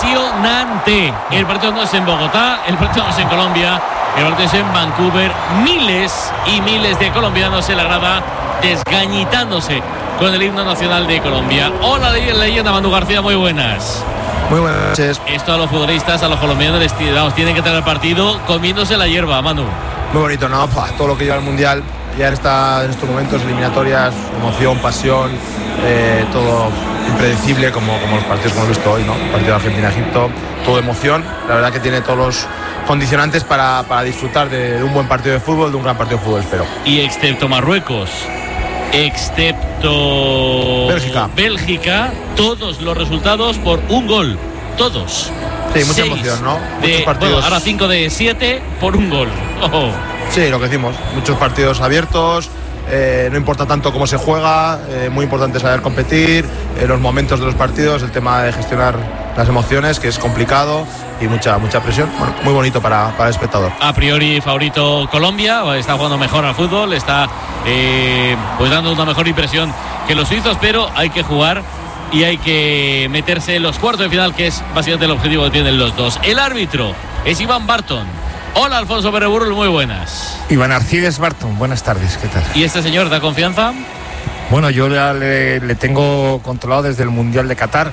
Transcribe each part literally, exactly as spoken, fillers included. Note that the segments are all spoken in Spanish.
impresionante. El partido no es en Bogotá, el partido no es en Colombia, el partido es en Vancouver. Miles y miles de colombianos en la grada desgañitándose con el himno nacional de Colombia. Hola, leyenda Manu García, muy buenas. Muy buenas noches. Esto a los futbolistas, a los colombianos, les, vamos, tienen que tener el partido comiéndose la hierba, Manu. Muy bonito, ¿no? Pua, todo lo que lleva el Mundial, ya está en estos momentos, eliminatorias, emoción, pasión, eh, todo impredecible, como, como los partidos que hemos visto hoy, ¿no? El partido de Argentina-Egipto, todo emoción. La verdad que tiene todos los condicionantes para, para disfrutar de, de un buen partido de fútbol, de un gran partido de fútbol, espero. Y excepto Marruecos, excepto Bélgica. Bélgica, todos los resultados por un gol, todos. Sí, mucha Seis emoción, ¿no? De, muchos partidos. Bueno, ahora cinco de siete por un gol. Oh. Sí, lo que decimos, muchos partidos abiertos, eh, no importa tanto cómo se juega, eh, muy importante saber competir, eh, los momentos de los partidos, el tema de gestionar las emociones, que es complicado, y mucha mucha presión. Bueno, muy bonito para, para el espectador. A priori favorito Colombia, está jugando mejor al fútbol, está eh, pues dando una mejor impresión que los suizos, pero hay que jugar y hay que meterse en los cuartos de final, que es básicamente el objetivo que tienen los dos. El árbitro es Iván Barton. Hola, Alfonso Pérez-Burrul, muy buenas. Iván Arcides Barton, buenas tardes, ¿qué tal? ¿Y este señor da confianza? Bueno, yo le, le tengo controlado desde el Mundial de Qatar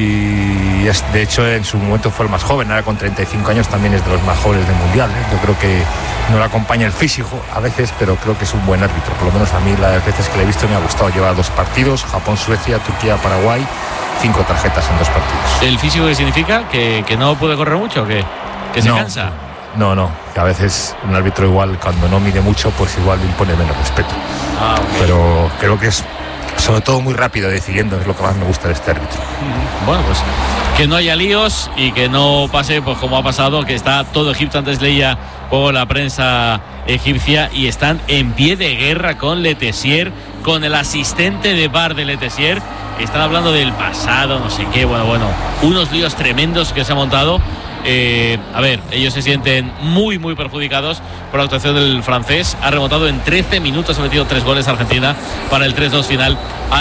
y es, de hecho en su momento fue el más joven, ahora con treinta y cinco años también es de los más jóvenes del Mundial, ¿eh? Yo creo que no le acompaña el físico a veces, pero creo que es un buen árbitro, por lo menos a mí las veces que le he visto me ha gustado. Lleva dos partidos, Japón-Suecia, Turquía-Paraguay, cinco tarjetas en dos partidos. ¿El físico qué significa? ¿Que, que no puede correr mucho o qué? ¿Que se no. cansa? No, no, que a veces un árbitro igual cuando no mide mucho pues igual le impone menos respeto. Ah, okay. Pero creo que es sobre todo muy rápido decidiendo, es lo que más me gusta de este árbitro. Bueno, pues que no haya líos y que no pase pues como ha pasado, que está todo Egipto, antes leía por la prensa egipcia, y están en pie de guerra con Letessier, con el asistente de V A R de Letessier. Están hablando del pasado, no sé qué, bueno, bueno, unos líos tremendos que se ha montado. Eh, a ver, ellos se sienten muy muy perjudicados por la actuación del francés. Ha remontado en trece minutos, ha metido tres goles a Argentina para el tres dos final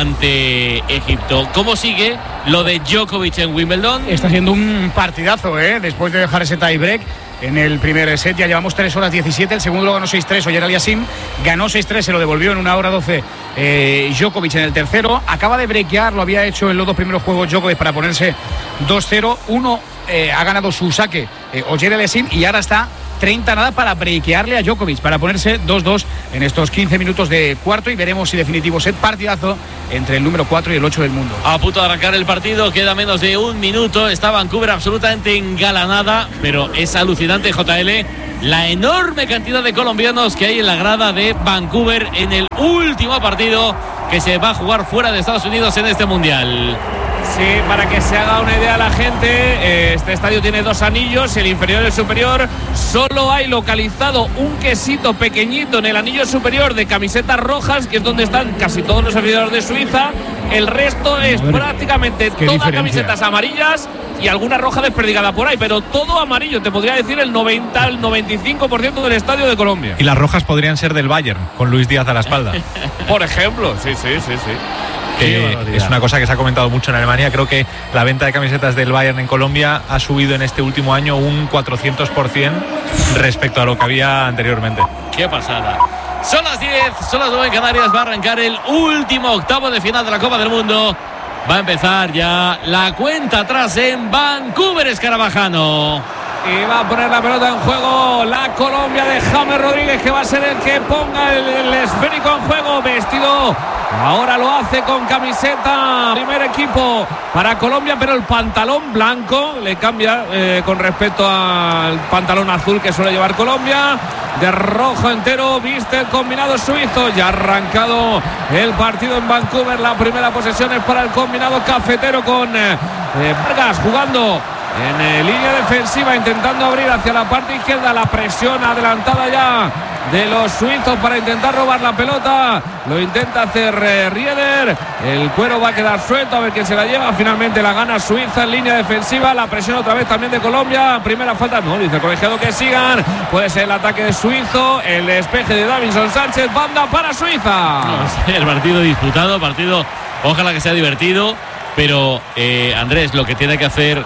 ante Egipto. ¿Cómo sigue lo de Djokovic en Wimbledon? Está siendo un partidazo, ¿eh? Después de dejar ese tie break en el primer set, ya llevamos tres horas diecisiete, el segundo lo ganó seis tres Oyer Aliassime, ganó seis tres, se lo devolvió en una hora doce eh, Djokovic en el tercero, acaba de breakear, lo había hecho en los dos primeros juegos Djokovic para ponerse dos cero, uno eh, ha ganado su saque eh, Oyer Aliassime, y ahora está treinta nada para breakearle a Djokovic, para ponerse dos dos en estos quince minutos de cuarto, y veremos si definitivo set, partidazo entre el número cuatro y el ocho del mundo. A punto de arrancar el partido, queda menos de un minuto, está Vancouver absolutamente engalanada, pero es alucinante, J L, la enorme cantidad de colombianos que hay en la grada de Vancouver en el último partido que se va a jugar fuera de Estados Unidos en este Mundial. Sí, para que se haga una idea la gente, este estadio tiene dos anillos, el inferior y el superior. Solo hay localizado un quesito pequeñito en el anillo superior de camisetas rojas, que es donde están casi todos los aficionados de Suiza. El resto es Madre, prácticamente todas diferencia. Camisetas amarillas y alguna roja desperdigada por ahí, pero todo amarillo. Te podría decir el noventa, el noventa y cinco por ciento del estadio de Colombia. Y las rojas podrían ser del Bayern, con Luis Díaz a la espalda. Por ejemplo, sí, sí, sí, sí. Que es una cosa que se ha comentado mucho en Alemania. Creo que la venta de camisetas del Bayern en Colombia ha subido en este último año un cuatrocientos por ciento respecto a lo que había anteriormente. ¡Qué pasada! Son las diez, son las nueve en Canarias, va a arrancar el último octavo de final de la Copa del Mundo. Va a empezar ya la cuenta atrás en Vancouver, Escarabajano. Y va a poner la pelota en juego la Colombia de James Rodríguez, que va a ser el que ponga el, el esférico en juego, vestido. Ahora lo hace con camiseta primer equipo para Colombia, pero el pantalón blanco le cambia eh, con respecto al pantalón azul que suele llevar Colombia. De rojo entero viste el combinado suizo. Ya ha arrancado el partido en Vancouver. La primera posesión es para el combinado cafetero con eh, Vargas jugando en eh, línea defensiva, intentando abrir hacia la parte izquierda. La presión adelantada ya de los suizos para intentar robar la pelota. Lo intenta hacer eh, Rieder. El cuero va a quedar suelto, a ver quién se la lleva. Finalmente la gana Suiza en línea defensiva. La presión otra vez también de Colombia. Primera falta, no, dice el colegiado que sigan. Puede ser el ataque de suizo. El despeje de Davinson Sánchez. Banda para Suiza. No, el partido disputado, partido ojalá que sea divertido. Pero eh, Andrés, lo que tiene que hacer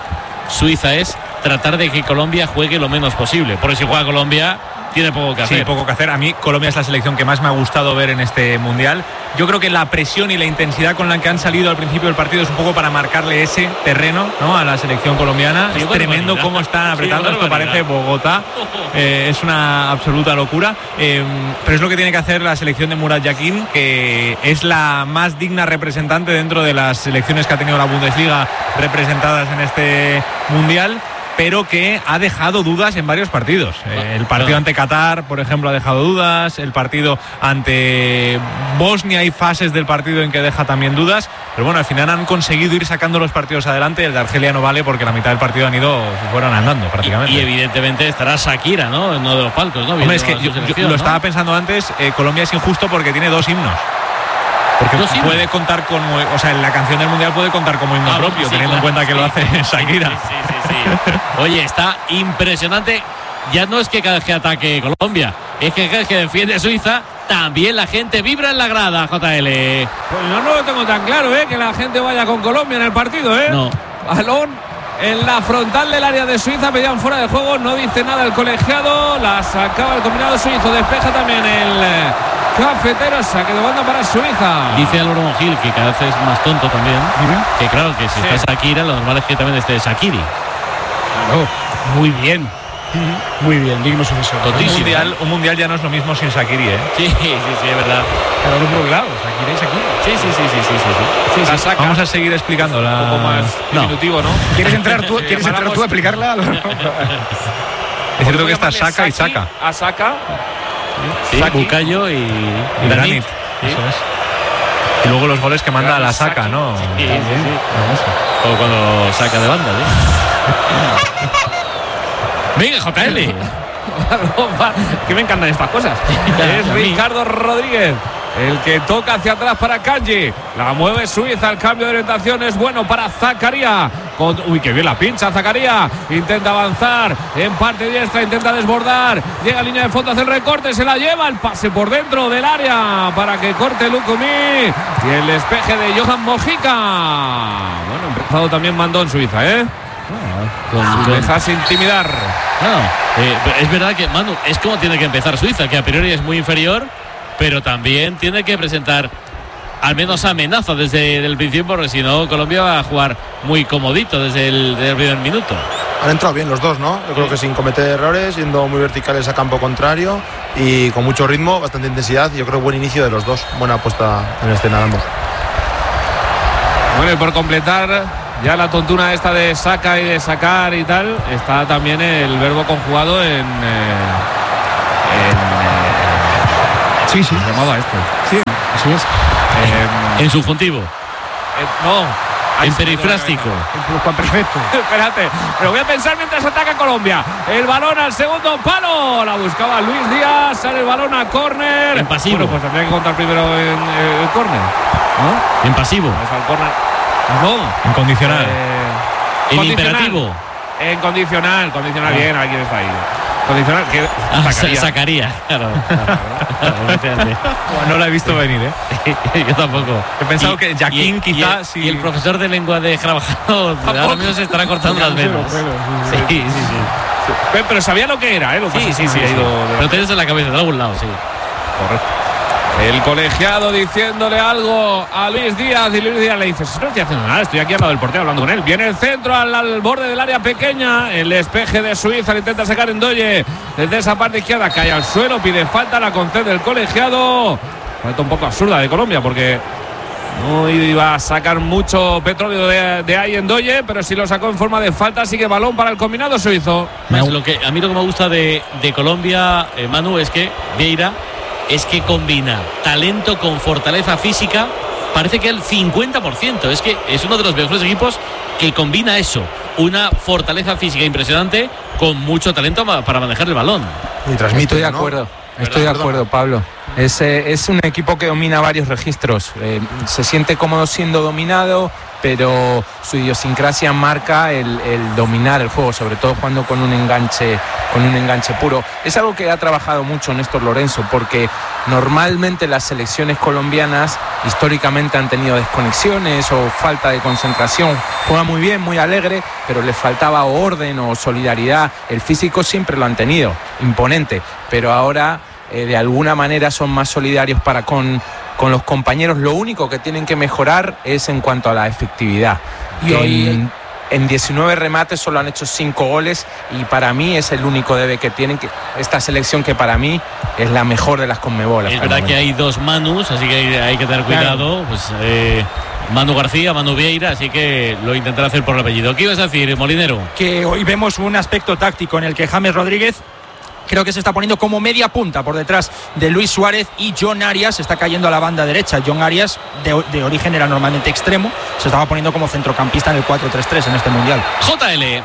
Suiza es tratar de que Colombia juegue lo menos posible, porque si juega Colombia tiene poco que hacer. Sí, poco que hacer. A mí Colombia es la selección que más me ha gustado ver en este Mundial. Yo creo que la presión y la intensidad con la que han salido al principio del partido es un poco para marcarle ese terreno, ¿no?, a la selección colombiana. Sí, es tremendo cómo están apretando. Sí, esto parece Bogotá. Eh, es una absoluta locura. Eh, pero es lo que tiene que hacer la selección de Murat Yakin, que es la más digna representante dentro de las selecciones que ha tenido la Bundesliga representadas en este Mundial, pero que ha dejado dudas en varios partidos. Eh, el partido ante Qatar, por ejemplo, ha dejado dudas. El partido ante Bosnia, hay fases del partido en que deja también dudas. Pero bueno, al final han conseguido ir sacando los partidos adelante. El de Argelia no vale porque la mitad del partido han ido, se fueron andando prácticamente. Y, y evidentemente estará Shakira, ¿no?, en uno de los palcos, ¿no? Hombre, es que yo, yo lo ¿no? estaba pensando antes, eh, Colombia es injusto porque tiene dos himnos. Porque ¿Dos puede himnos? contar con, o sea, en la canción del Mundial puede contar como himno ah, propio, sí, teniendo claro, en cuenta que sí, lo hace Shakira. Sí, sí, sí, sí, sí. Oye, está impresionante. Ya no es que cada vez que ataque Colombia, es que cada vez que defiende Suiza, también la gente vibra en la grada, J L. Pues yo no lo tengo tan claro, ¿eh?, que la gente vaya con Colombia en el partido, ¿eh? No. Balón en la frontal del área de Suiza, pedían fuera de juego, no dice nada el colegiado, la sacaba el combinado suizo, despeja también el eh, cafetero, saque de banda para Suiza. Dice Álvaro Mongil, que cada vez es más tonto también, ¿sí?, que claro, que si sí. está Shakira, lo normal es que también esté Shakiri. Claro, muy bien. Muy bien, digno sucesor. Un mundial, un mundial ya no es lo mismo sin Shakiri, ¿eh? Sí, sí, sí, es verdad. Cada uno por un lado, Shakira y Shakira. Sí, sí, sí, sí, sí, sí, sí. sí, sí. Vamos a seguir explicando la... un poco más no. diminutivo, ¿no? ¿Quieres entrar tú, ¿quieres entrar tú a explicarla? Es cierto que está Saka y Saka. A Saka. Sí, Bukayo y, y Granit. Sí. Eso es. Y luego los goles que manda a la Saka, ¿no? Sí, sí, sí. O cuando saca de banda, ¿sí? Venga, J L. Que me encantan estas cosas. Es Ricardo Rodríguez el que toca hacia atrás para Kanji. La mueve Suiza. El cambio de orientación es bueno para Zakaria. Con... Uy, que bien la pincha Zakaria. Intenta avanzar en parte diestra. Intenta desbordar. Llega a línea de fondo, hace el recorte. Se la lleva. El pase por dentro del área para que corte Lukumi. Y el despeje de Johan Mojica. Bueno, empezado también mandó en Suiza, ¿eh? Con, con... con... dejas intimidar. No, eh, es verdad que, Manu, es como tiene que empezar Suiza, que a priori es muy inferior, pero también tiene que presentar al menos amenaza desde el principio, porque si no, Colombia va a jugar muy comodito desde el, desde el primer minuto. Han entrado bien los dos, ¿no? Yo creo que sin cometer errores, yendo muy verticales a campo contrario y con mucho ritmo, bastante intensidad. Yo creo buen inicio de los dos, buena apuesta en escena de ambos. Bueno, y por completar ya la tontuna esta de saca y de sacar y tal, está también el verbo conjugado en... Eh, en eh, sí, sí. Se llamaba esto. Sí, así es. Eh, en subjuntivo. Eh, no. En perifrástico. En perfecto. Espérate, pero voy a pensar mientras ataca Colombia. El balón al segundo palo. La buscaba Luis Díaz. Sale el balón a córner. En pasivo. Bueno, pues tendría que contar primero en eh, el córner, ¿no? En pasivo. Es al córner. No. En condicional. Eh, en condicional. imperativo. En condicional. Condicional no. Bien, alguien está ahí. Condicional. Que ah, sacaría. sacaría. Claro. claro, claro no la he visto venir, ¿eh? Yo tampoco. He pensado y, que Yakin quizás. Y, sí. y el profesor de lengua de Carvajal ahora mismo se estará cortando las venas. Sí, sí, sí. sí. Pero, pero sabía lo que era, ¿eh? Lo sí, sí, sí, sí, ha ido sí. Pero tienes en la cabeza, de algún lado, sí. Correcto. El colegiado diciéndole algo a Luis Díaz y Luis Díaz le dice: no estoy haciendo nada, estoy aquí al lado del portero hablando con él. Viene el centro al, al borde del área pequeña. El despeje de Suiza, le intenta sacar en Ndoye desde esa parte izquierda, cae al suelo, pide falta, la concede el colegiado. Falta un poco absurda de Colombia porque no iba a sacar mucho petróleo de, de ahí en Ndoye, pero sí lo sacó en forma de falta, así que balón para el combinado suizo. Más lo que, a mí lo que me gusta de, de Colombia, eh, Manu, es que Vieira es que combina talento con fortaleza física. Parece que el cincuenta por ciento. Es que es uno de los mejores equipos que combina eso. Una fortaleza física impresionante con mucho talento para manejar el balón. Y transmite, Estoy de ¿no? acuerdo. Estoy de acuerdo, Pablo. Es, eh, es un equipo que domina varios registros. Eh, se siente cómodo siendo dominado, pero su idiosincrasia marca el, el dominar el juego, sobre todo jugando con un enganche, con un enganche puro. Es algo que ha trabajado mucho Néstor Lorenzo, porque normalmente las selecciones colombianas históricamente han tenido desconexiones o falta de concentración. Juega muy bien, muy alegre, pero le faltaba orden o solidaridad. El físico siempre lo han tenido, imponente, pero ahora eh, de alguna manera son más solidarios para con, con los compañeros. Lo único que tienen que mejorar es en cuanto a la efectividad. Y hoy... En, En diecinueve remates solo han hecho cinco goles y para mí es el único debe que tienen que esta selección, que para mí es la mejor de las Conmebol. Es verdad que hay dos Manus, así que hay, hay que tener cuidado. Claro. Pues eh, Manu García, Manu Vieira, así que lo intentará hacer por el apellido. ¿Qué ibas a decir, Molinero? Que hoy vemos un aspecto táctico en el que James Rodríguez creo que se está poniendo como media punta por detrás de Luis Suárez, y John Arias está cayendo a la banda derecha. John Arias, de, de origen era normalmente extremo, se estaba poniendo como centrocampista en el cuatro tres tres en este mundial. J L.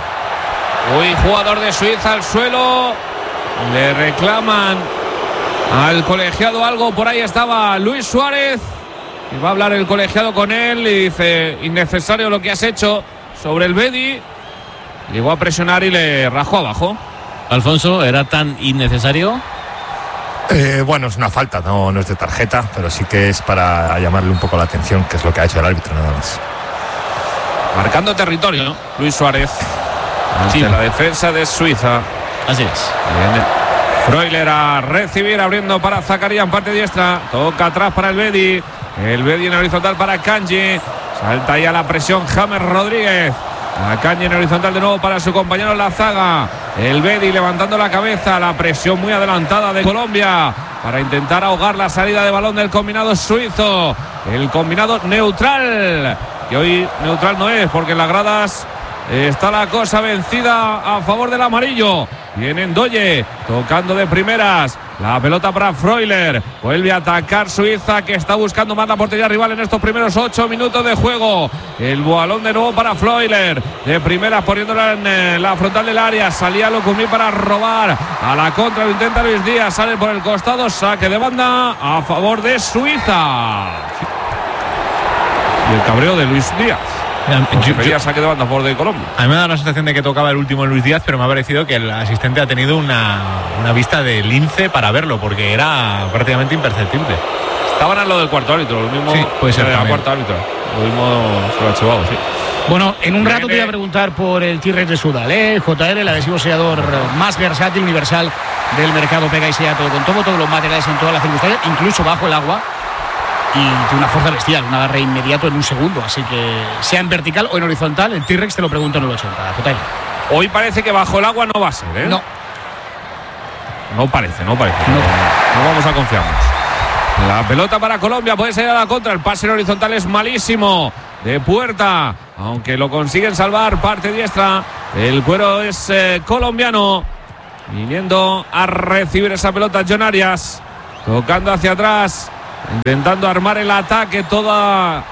Hoy jugador de Suiza al suelo. Le reclaman al colegiado algo. Por ahí estaba Luis Suárez y va a hablar el colegiado con él y dice: innecesario lo que has hecho sobre el Bedi. Llegó a presionar y le rajó abajo. Alfonso, ¿era tan innecesario? Eh, bueno, es una falta, no, no es de tarjeta, pero sí que es para llamarle un poco la atención, que es lo que ha hecho el árbitro, nada más. Marcando territorio, ¿no? Luis Suárez ante sí. la defensa de Suiza. Así es. Viene Freuler a recibir, abriendo para Zakaria en parte diestra. Toca atrás para el Bedi. El Bedi en horizontal para Kanji. Salta ya la presión James Rodríguez. A Kanji en horizontal de nuevo para su compañero en la zaga. El Bedi levantando la cabeza. La presión muy adelantada de Colombia para intentar ahogar la salida de balón del combinado suizo. El combinado neutral. Y hoy neutral no es, porque en las gradas está la cosa vencida a favor del amarillo. Viene Ndoye tocando de primeras. La pelota para Freuler. Vuelve a atacar Suiza, que está buscando más la portería rival en estos primeros ocho minutos de juego. El balón de nuevo para Freuler. De primeras poniéndola en eh, la frontal del área. Salía Lukumi para robar. A la contra lo intenta Luis Díaz. Sale por el costado. Saque de banda a favor de Suiza. Y el cabreo de Luis Díaz. Yo, yo, saque de banda a favor de Colombia. A mí me da la sensación de que tocaba el último Luis Díaz, pero me ha parecido que el asistente ha tenido una, una vista de lince para verlo, porque era prácticamente imperceptible. Estaban a lo del cuarto árbitro, lo mismo. Sí, puede ser. El cuarto árbitro, lo mismo se lo ha archivado, sí. Bueno, en un rato te voy a preguntar por el T-Rex de Sudal, ¿eh? J R, el adhesivo sellador más versátil, universal del mercado. Pega y sella todo con todo, todos los materiales en todas las circunstancias, incluso bajo el agua. Y tiene una fuerza bestial, un agarre inmediato en un segundo. Así que sea en vertical o en horizontal, el T-Rex te lo pregunto en el ochenta. J R. Hoy parece que bajo el agua no va a ser, ¿eh? No. No parece, no parece. No, no vamos a confiarnos. La pelota para Colombia, puede ser a la contra. El pase en horizontal es malísimo de Puerta, aunque lo consiguen salvar. Parte diestra. El cuero es eh, colombiano. Viniendo a recibir esa pelota John Arias. Tocando hacia atrás. Intentando armar el ataque, toda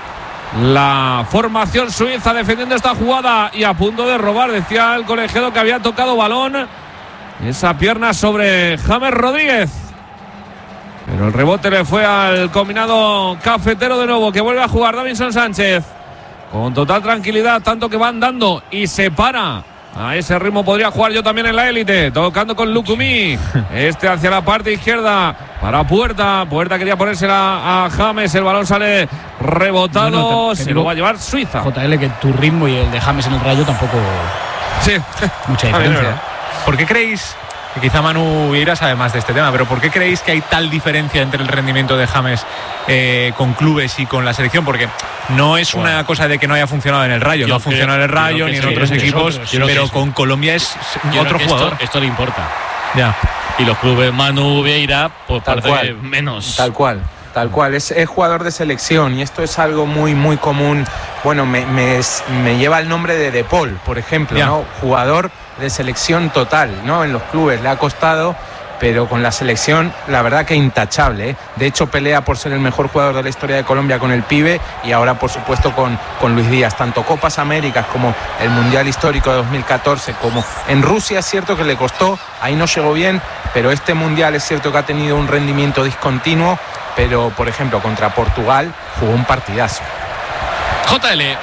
la formación suiza defendiendo esta jugada y a punto de robar. Decía el colegiado que había tocado balón, esa pierna sobre James Rodríguez, pero el rebote le fue al combinado cafetero de nuevo, que vuelve a jugar Davinson Sánchez con total tranquilidad, tanto que van dando y se para. A ese ritmo podría jugar yo también en la élite. Tocando con Lukumi. Este hacia la parte izquierda para Puerta. Puerta quería ponérsela a James. El balón sale rebotado. No, no, te, te se lo va a llevar Suiza. J L, que tu ritmo y el de James en el Rayo tampoco. Sí. Mucha diferencia. ¿Por qué creéis? Que quizá Manu Vieira sabe más de este tema, pero ¿por qué creéis que hay tal diferencia entre el rendimiento de James eh, con clubes y con la selección? Porque no es bueno. una cosa de que no haya funcionado en el Rayo, no ha funcionado en el Rayo ni en otros equipos, otros, pero con Colombia es otro jugador. Esto, esto le importa. Ya. Y los clubes Manu Vieira, pues tal cual, menos. Tal cual. Tal cual, es, es jugador de selección y esto es algo muy muy común. Bueno, me, me, me lleva el nombre de De Paul, por ejemplo, yeah. ¿no? Jugador de selección total, ¿no? En los clubes le ha costado, pero con la selección la verdad que intachable, ¿eh? De hecho pelea por ser el mejor jugador de la historia de Colombia con el pibe y ahora por supuesto con, con Luis Díaz. Tanto Copas Américas como el Mundial Histórico de dos mil catorce, como en Rusia es cierto que le costó, ahí no llegó bien, pero este Mundial es cierto que ha tenido un rendimiento discontinuo. Pero, por ejemplo, contra Portugal jugó un partidazo. J L.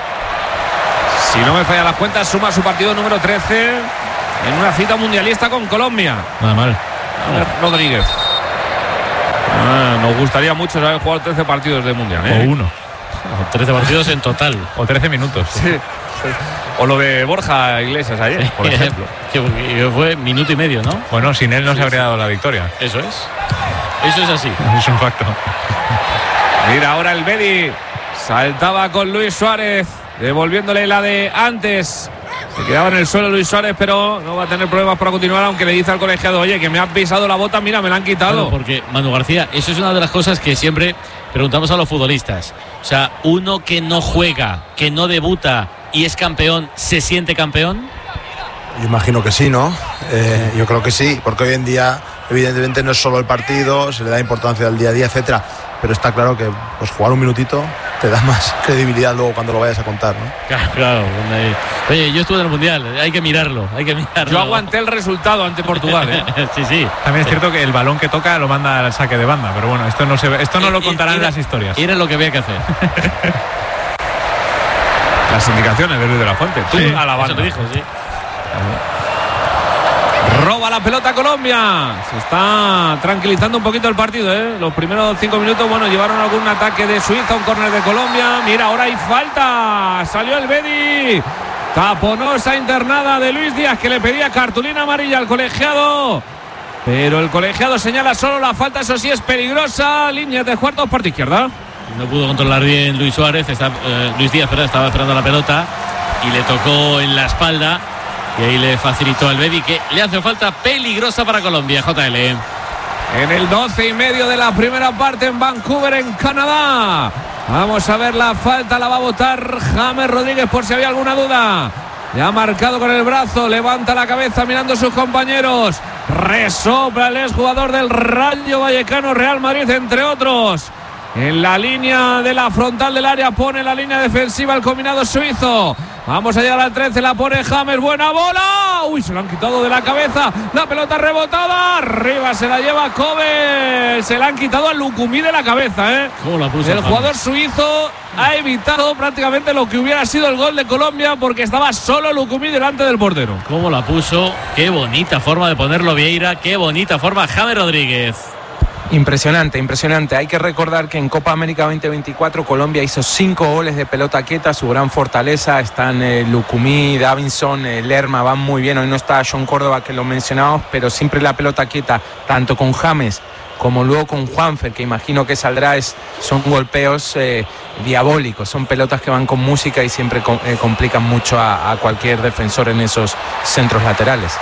Si no me falla las cuentas, suma su partido número trece en una cita mundialista con Colombia. Nada mal. Rodríguez. Ah, nos gustaría mucho haber jugado trece partidos de mundial, ¿eh? O uno. O trece partidos en total. O trece minutos. Sí, sí. O lo de Borja Iglesias ayer, por ejemplo. que, que fue minuto y medio, ¿no? Bueno, sin él no sí, se habría sí. dado la victoria. Eso es. Eso es así. Es un facto. Mira, ahora el Bedi saltaba con Luis Suárez, devolviéndole la de antes. Se quedaba en el suelo Luis Suárez, pero no va a tener problemas para continuar, aunque le dice al colegiado, oye, que me han pisado la bota, mira, me la han quitado. Claro, porque, Manu García, eso es una de las cosas que siempre preguntamos a los futbolistas. O sea, uno que no juega, que no debuta y es campeón, ¿se siente campeón? Yo imagino que sí, ¿no? Eh, yo creo que sí, porque hoy en día, evidentemente, no es solo el partido, se le da importancia al día a día, etcétera. Pero está claro que pues, jugar un minutito te da más credibilidad luego cuando lo vayas a contar, ¿no? Claro, claro. Oye, yo estuve en el Mundial, hay que mirarlo, hay que mirarlo. Yo aguanté el resultado ante Portugal, ¿eh? sí, sí. También es cierto que el balón que toca lo manda al saque de banda, pero bueno, esto no se ve, esto no lo contarán en las historias. Era lo que había que hacer. Las indicaciones de Luis de la Fuente. Tú Sí, a la banda. Eso te dijo, sí. Roba la pelota Colombia. Se está tranquilizando un poquito el partido, ¿eh? Los primeros cinco minutos, bueno, llevaron algún ataque de Suiza, un córner de Colombia. Mira, ahora hay falta. Salió el Bedi. Taponosa internada de Luis Díaz, que le pedía cartulina amarilla al colegiado. Pero el colegiado señala solo la falta, eso sí es peligrosa. Línea de cuartos, parte izquierda. No pudo controlar bien Luis Suárez, está, eh, Luis Díaz, perdón, estaba esperando la pelota y le tocó en la espalda. Y ahí le facilitó al Bedi, que le hace falta peligrosa para Colombia, J L. En el doce y medio de la primera parte en Vancouver, en Canadá. Vamos a ver la falta, la va a votar James Rodríguez por si había alguna duda. Ya ha marcado con el brazo, levanta la cabeza mirando a sus compañeros. Resopla el exjugador del Rayo Vallecano, Real Madrid, entre otros. En la línea de la frontal del área pone la línea defensiva el combinado suizo. Vamos a llegar al trece, la pone James, buena bola. Uy, se lo han quitado de la cabeza. La pelota rebotada, arriba se la lleva Kobe. Se la han quitado a Lucumí de la cabeza, ¿eh? ¿Cómo la puso El James? jugador suizo ha evitado prácticamente lo que hubiera sido el gol de Colombia porque estaba solo Lucumí delante del portero. ¿Cómo la puso? Qué bonita forma de ponerlo Vieira, qué bonita forma James Rodríguez. Impresionante, impresionante. Hay que recordar que en Copa América veinte veinticuatro Colombia hizo cinco goles de pelota quieta, su gran fortaleza. Están eh, Lucumí, Davinson, eh, Lerma, van muy bien. Hoy no está John Córdoba, que lo mencionamos, pero siempre la pelota quieta, tanto con James como luego con Juanfer, que imagino que saldrá, es, son golpeos eh, diabólicos, son pelotas que van con música y siempre com, eh, complican mucho a, a cualquier defensor en esos centros laterales.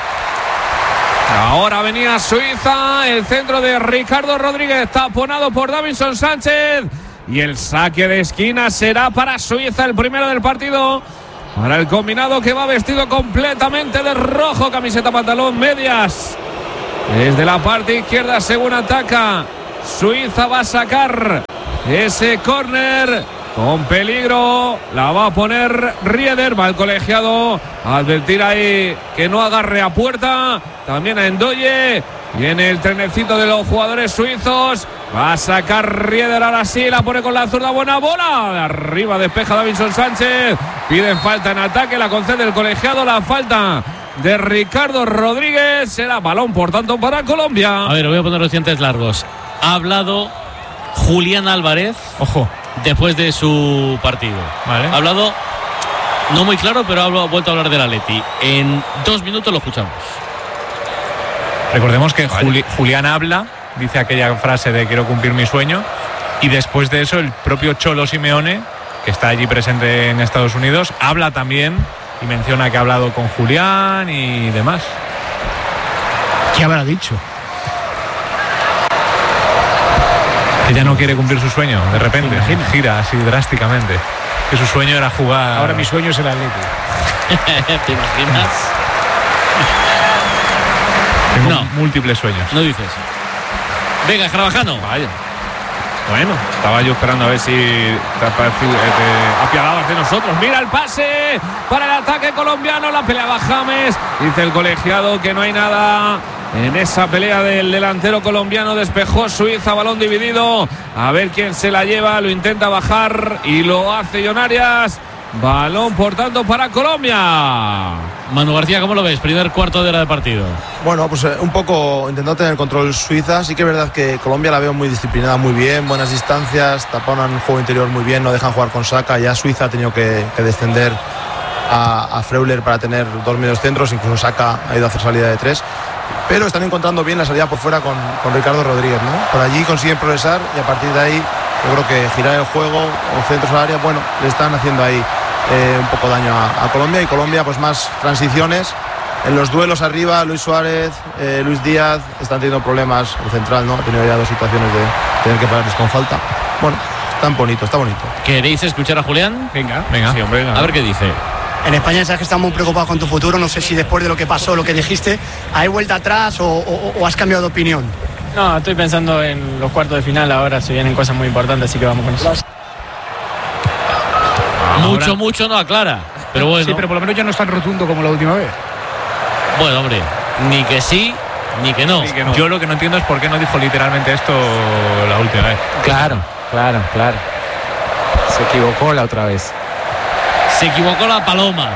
Ahora venía Suiza, el centro de Ricardo Rodríguez, taponado por Davinson Sánchez. Y el saque de esquina será para Suiza, el primero del partido. Para el combinado que va vestido completamente de rojo, camiseta, pantalón, medias. Desde la parte izquierda, según ataca, Suiza va a sacar ese córner con peligro. La va a poner Rieder, va el colegiado a advertir ahí que no agarre a puerta. También a Endoye. Viene el trenecito de los jugadores suizos. Va a sacar Rieder, ahora sí, la pone con la zurda, buena bola. De arriba despeja Davinson Sánchez. Piden falta en ataque, la concede el colegiado. La falta de Ricardo Rodríguez. Será balón, por tanto, para Colombia. A ver, voy a poner los dientes largos. Ha hablado Julián Álvarez. Ojo. Después de su partido. Vale. Ha hablado, no muy claro, pero ha vuelto a hablar del Atleti. En dos minutos lo escuchamos. Recordemos que Juli, Julián habla, dice aquella frase de quiero cumplir mi sueño, y después de eso el propio Cholo Simeone, que está allí presente en Estados Unidos, habla también y menciona que ha hablado con Julián y demás. ¿Qué habrá dicho? Que ya no quiere cumplir su sueño, de repente, gira así drásticamente. Que su sueño era jugar. Ahora mi sueño es el Atleti. ¿Te imaginas? Tengo no. múltiples sueños. No dices. Venga, Escarabajano. Vaya. Bueno, estaba yo esperando a ver si te, te apiadabas de nosotros. Mira el pase para el ataque colombiano. La peleaba James. Dice el colegiado que no hay nada en esa pelea del delantero colombiano. Despejó Suiza, balón dividido. A ver quién se la lleva. Lo intenta bajar y lo hace John Arias. Balón, por tanto, para Colombia. Manu García, ¿cómo lo ves? Primer cuarto de hora de partido. Bueno, pues eh, un poco intentando tener control Suiza. Sí que es verdad que Colombia la veo muy disciplinada, muy bien, buenas distancias, tapan el juego interior muy bien, no dejan jugar con Saka. Ya Suiza ha tenido que, que descender a, a Freuler para tener dos medios centros, incluso Saka ha ido a hacer salida de tres. Pero están encontrando bien la salida por fuera con, con Ricardo Rodríguez, ¿no? Por allí consiguen progresar y a partir de ahí yo creo que girar el juego o centros al área, bueno, le están haciendo ahí eh, un poco daño a, a Colombia. Y Colombia pues más transiciones en los duelos arriba. Luis Suárez, eh, Luis Díaz están teniendo problemas, el central, ¿no? Ha tenido ya dos situaciones de tener que pararles con falta. Bueno, está bonito, está bonito. ¿Queréis escuchar a Julián? Venga, venga, sí, hombre, venga. A ver qué dice. En España sabes que estás muy preocupado con tu futuro. No sé si después de lo que pasó, lo que dijiste, ¿hay vuelta atrás o, o, o has cambiado de opinión? No, estoy pensando en los cuartos de final ahora, se vienen cosas muy importantes, así que vamos con eso. Mucho, ahora, mucho no aclara, pero bueno. Sí, pero por lo menos ya no es tan rotundo como la última vez. Bueno, hombre, ni que sí, ni que no. Ni que no. Yo lo que no entiendo es por qué no dijo literalmente esto la última vez. Claro, claro, claro. Se equivocó la otra vez. Se equivocó la paloma.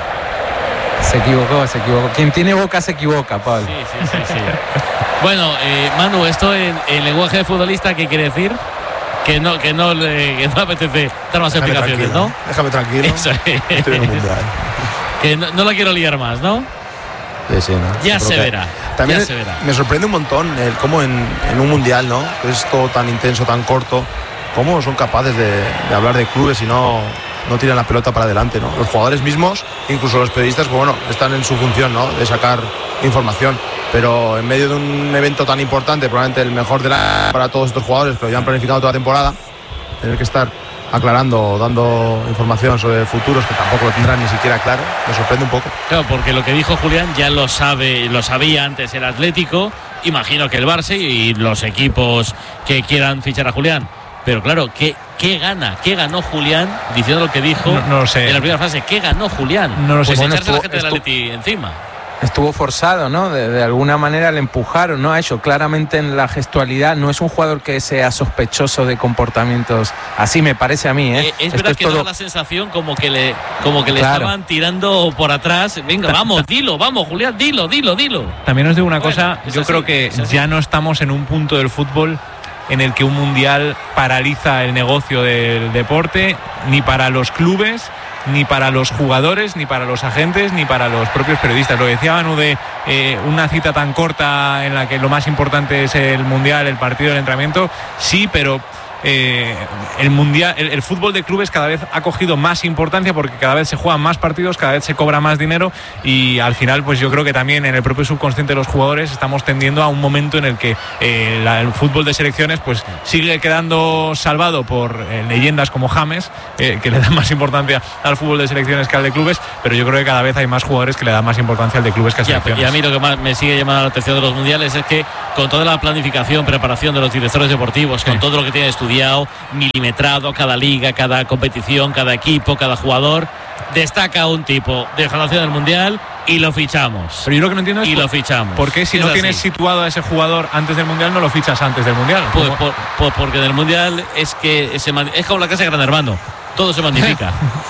Se equivocó, se equivocó. Quien tiene boca se equivoca, Pablo. Sí, sí, sí, sí. Bueno, eh, Manu, esto en, en lenguaje de futbolista, ¿qué quiere decir? Que no, que no, le, que no apetece dar más Déjame explicaciones, tranquilo, ¿no? Déjame tranquilo. Eso es. Estoy en un mundial. Que no, no la quiero liar más, ¿no? Sí, sí, ¿no? Ya Yo se creo que verá. También ya se verá. Me sorprende un montón el cómo en, en un mundial, ¿no? Que es todo tan intenso, tan corto, cómo son capaces de, de hablar de clubes y no, no tiran la pelota para adelante, ¿no? Los jugadores mismos, incluso los periodistas, pues bueno, están en su función, ¿no? De sacar información. Pero en medio de un evento tan importante, probablemente el mejor de la para todos estos jugadores que lo han planificado toda la temporada, tener que estar aclarando, dando información sobre futuros que tampoco lo tendrán ni siquiera claro, me sorprende un poco. Claro, porque lo que dijo Julián ya lo sabe, lo sabía antes el Atlético, imagino que el Barça y los equipos que quieran fichar a Julián. Pero claro, ¿qué, qué gana? ¿Qué ganó Julián diciendo lo que dijo no, no lo sé. en la primera frase? ¿Qué ganó Julián? No lo sé. Pues Bueno, echarse estuvo, a la gente estuvo, del Atleti encima. Estuvo forzado, ¿no? De, de alguna manera le empujaron, ¿no? A ello. Claramente en la gestualidad no es un jugador que sea sospechoso de comportamientos así, me parece a mí, ¿eh? Eh, es Esto verdad es que todo... da la sensación como que le, como que le Claro. estaban tirando por atrás. Venga, vamos, dilo, vamos, Julián, dilo, dilo, dilo. También os digo una Bueno, cosa, es yo así, creo que es así. ya no estamos en un punto del fútbol en el que un mundial paraliza el negocio del deporte, ni para los clubes, ni para los jugadores, ni para los agentes, ni para los propios periodistas. Lo que decía Manu de eh, una cita tan corta en la que lo más importante es el mundial, el partido, el entrenamiento, sí, pero eh, el mundial, el, el fútbol de clubes cada vez ha cogido más importancia porque cada vez se juegan más partidos, cada vez se cobra más dinero y al final pues yo creo que también en el propio subconsciente de los jugadores estamos tendiendo a un momento en el que eh, la, el fútbol de selecciones pues sigue quedando salvado por eh, leyendas como James, eh, que le dan más importancia al fútbol de selecciones que al de clubes, pero yo creo que cada vez hay más jugadores que le dan más importancia al de clubes que a Ya, selecciones. y a mí lo que más me sigue llamando la atención de los mundiales es que con toda la planificación, preparación de los directores deportivos, con Sí. todo lo que tienen estudiado, milimetrado, cada liga, cada competición, cada equipo, cada jugador, destaca un tipo de generación del mundial y lo fichamos. Pero yo lo que no entiendo es y por, lo fichamos. ¿por qué si Es no así. tienes situado a ese jugador antes del mundial no lo fichas antes del mundial? Pues, ¿Cómo? por- pues porque en el mundial es que se man- es como la casa de Gran Hermano, todo se magnifica.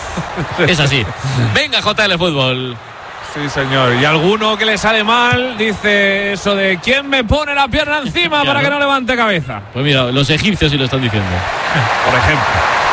Es así. Venga, J L Fútbol. Sí, señor. Y alguno que le sale mal dice eso de ¿quién me pone la pierna encima Ya, para ¿no? que no levante cabeza? Pues mira, los egipcios sí lo están diciendo. Por ejemplo.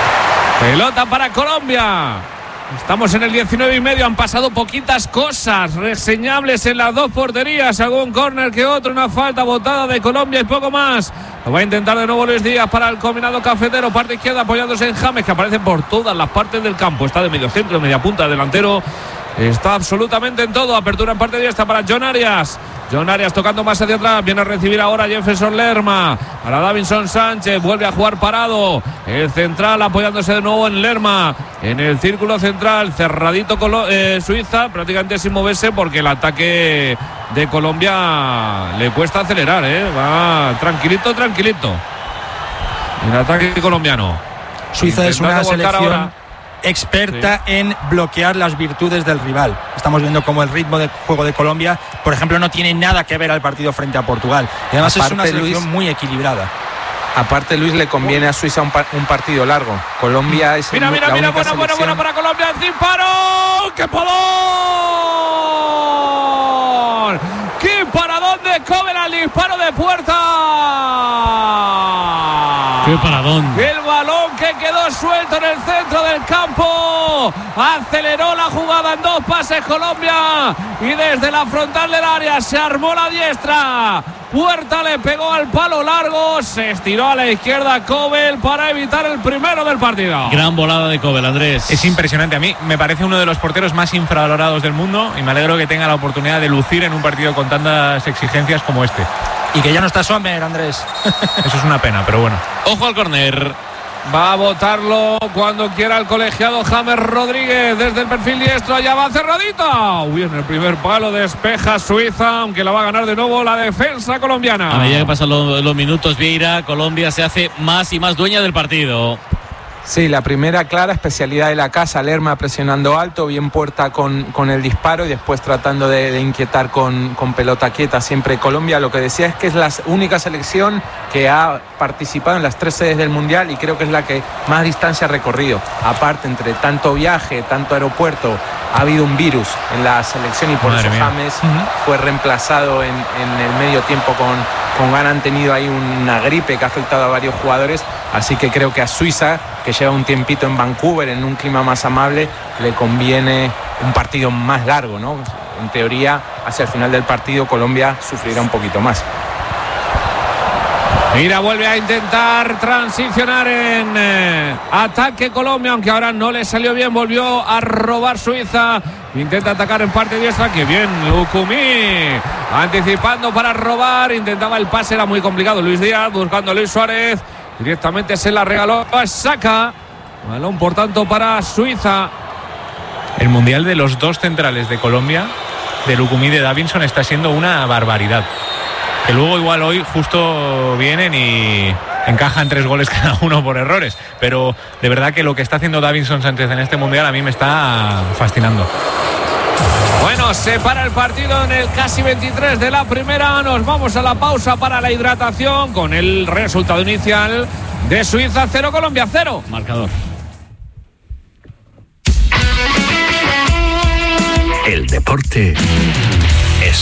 Pelota para Colombia. Estamos en el diecinueve y medio. Han pasado poquitas cosas reseñables en las dos porterías. Algún córner que otro, una falta botada de Colombia y poco más. Lo va a intentar de nuevo Luis Díaz para el combinado cafetero. Parte izquierda apoyándose en James, que aparece por todas las partes del campo. Está de medio centro, de media punta, delantero. Está absolutamente en todo. Apertura en parte diestra para John Arias. John Arias tocando más hacia atrás. Viene a recibir ahora Jefferson Lerma. Para Davinson Sánchez. Vuelve a jugar parado. El central apoyándose de nuevo en Lerma. En el círculo central. Cerradito Colo- eh, Suiza. Prácticamente sin moverse porque el ataque de Colombia le cuesta acelerar. ¿eh? Va tranquilito, tranquilito. El ataque colombiano. Suiza es una Intentando volcar selección ahora. experta en bloquear las virtudes del rival. Estamos viendo cómo el ritmo de juego de Colombia, por ejemplo, no tiene nada que ver al partido frente a Portugal. Y además Aparte, es una selección Luis, muy equilibrada. Aparte, Luis, le conviene a Suiza un, par un partido largo. Colombia es mira, el, mira, la mira, única bueno, bueno, bueno para Colombia, el disparo. ¡Qué paradón! ¡Qué paradón de Coveland! El disparo de puerta. ¡Qué paradón! El balón que quedó suelto en el centro del campo. Aceleró la jugada en dos pases Colombia. Y desde la frontal del área se armó la diestra. Puerta le pegó al palo largo. Se estiró a la izquierda Cobel para evitar el primero del partido. Gran volada de Cobel, Andrés. Es impresionante. A mí me parece uno de los porteros más infravalorados del mundo. Y me alegro que tenga la oportunidad de lucir en un partido con tantas exigencias como este. Y que ya no está Sommer, Andrés. Eso es una pena, pero bueno. Ojo al córner. Va a botarlo cuando quiera el colegiado James Rodríguez desde el perfil diestro. Allá va cerradita. Uy, en el primer palo despeja Suiza, aunque la va a ganar de nuevo la defensa colombiana. A medida que pasan los, los minutos, Vieira, Colombia se hace más y más dueña del partido. Sí, la primera clara especialidad de la casa, Lerma presionando alto, bien Puerta con, con el disparo y después tratando de, de inquietar con, con pelota quieta. Siempre Colombia, lo que decía es que es la única selección que ha participado en las tres sedes del Mundial y creo que es la que más distancia ha recorrido. Aparte, entre tanto viaje, tanto aeropuerto, ha habido un virus en la selección y por Madre eso mía. James uh-huh. fue reemplazado en, en el medio tiempo con, con Ghana. Han tenido ahí una gripe que ha afectado a varios jugadores, así que creo que a Suiza, que lleva un tiempito en Vancouver en un clima más amable, le conviene un partido más largo, ¿no? En teoría, hacia el final del partido Colombia sufrirá un poquito más. Mira, vuelve a intentar transicionar en eh, ataque Colombia, aunque ahora no le salió bien, volvió a robar Suiza. Intenta atacar en parte diestra, que bien, Lucumí anticipando para robar, intentaba el pase, era muy complicado. Luis Díaz buscando a Luis Suárez, directamente se la regaló a Saka. Balón por tanto para Suiza. El mundial de los dos centrales de Colombia, de Lucumí y de Davinson, está siendo una barbaridad. Que luego igual hoy justo vienen y encajan tres goles cada uno por errores, pero de verdad que lo que está haciendo Davinson Sánchez en este mundial a mí me está fascinando. Bueno, se para el partido en el casi veintitrés de la primera. Nos vamos a la pausa para la hidratación con el resultado inicial de Suiza cero, Colombia cero. Marcador. El deporte